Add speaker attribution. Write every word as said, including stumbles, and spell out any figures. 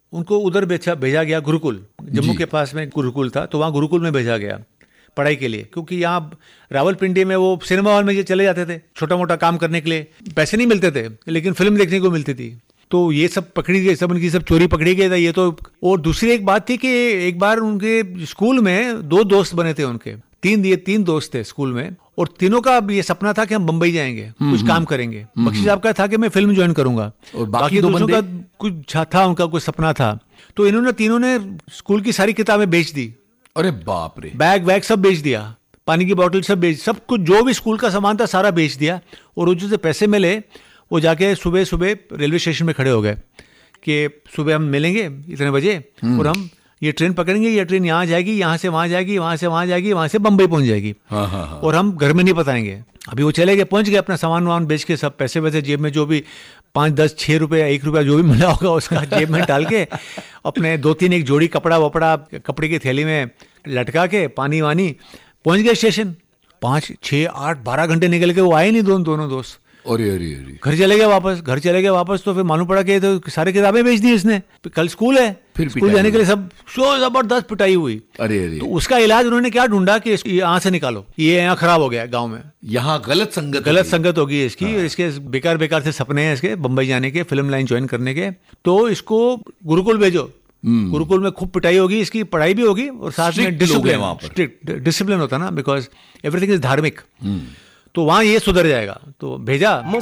Speaker 1: उनको उधर भेजा भेजा गया गुरुकुल, जम्मू के पास में गुरुकुल था, तो वहाँ गुरुकुल में भेजा गया पढ़ाई के लिए, क्योंकि यहाँ रावलपिंडी में वो सिनेमा हॉल में ये चले जाते थे छोटा मोटा काम करने के लिए, पैसे नहीं मिलते थे लेकिन फिल्म देखने को मिलती थी। तो ये सब पकड़ी गई, सब उनकी सब चोरी पकड़ी गई था ये तो। और दूसरी एक बात थी कि एक बार उनके स्कूल में दो दोस्त बने थे उनके, तीन ये तीन दोस्त थे स्कूल में, और तीनों का ये सपना था कि हम बम्बई जाएंगे, कुछ काम करेंगे। बख्शी साहब का था कि मैं फिल्म ज्वाइन करूंगा, और बाकी दो का कुछ था, उनका कुछ सपना था। तो इन्होंने तीनों ने स्कूल की सारी किताबें बेच दी।
Speaker 2: अरे बाप रे।
Speaker 1: बैग वैग सब बेच दिया, पानी की बोतल सब बेच, सब कुछ जो भी स्कूल का सामान था सारा बेच दिया। और जो से पैसे मिले वो जाके सुबह सुबह रेलवे स्टेशन में खड़े हो गए कि सुबह हम मिलेंगे इतने बजे और हम ये ट्रेन पकड़ेंगे, ये ट्रेन यहाँ जाएगी, यहाँ से वहाँ जाएगी, वहाँ से वहाँ जाएगी, वहाँ से बम्बई पहुँच जाएगी।
Speaker 2: हाँ हाँ हाँ।
Speaker 1: और हम घर में नहीं बताएंगे। अभी वो चले गए, पहुँच गए, अपना सामान वामान बेच के सब पैसे वैसे जेब में जो भी पाँच दस छः रुपये एक रुपया जो भी मिला होगा उसका जेब में डाल के अपने दो तीन एक जोड़ी कपड़ा वपड़ा कपड़े की थैली में लटका के पानी वानी पहुँच गए स्टेशन। पाँच छः आठ बारह घंटे निकल के वो आए नहीं दोनों दोनों दोस्त।
Speaker 2: अरे अरे अरे।
Speaker 1: घर चले गए वापस, घर चले गए वापस। तो फिर मालूम पड़ा कि तो सारी किताबें बेच दी इसने, कल स्कूल है,
Speaker 2: फिर
Speaker 1: स्कूल जाने के लिए सब शो जबरदस्त पिटाई हुई।
Speaker 2: अरे अरे।
Speaker 1: तो उसका इलाज उन्होंने क्या ढूंढा कि यहाँ से निकालो, ये यहाँ खराब हो गया गांव में,
Speaker 2: यहाँ गलत संगत
Speaker 1: गलत संगत होगी इसकी। हाँ। इसके बेकार बेकार से सपने हैं इसके बम्बई जाने के, फिल्म लाइन ज्वाइन करने के, तो इसको गुरुकुल भेजो। गुरुकुल में खूब पिटाई होगी, इसकी पढ़ाई भी होगी और साथ में डिसिप्लिन, स्ट्रिक्ट डिसिप्लिन होता ना, बिकॉज एवरीथिंग इज धार्मिक। तो वहां ये सुधर जाएगा, तो भेजा।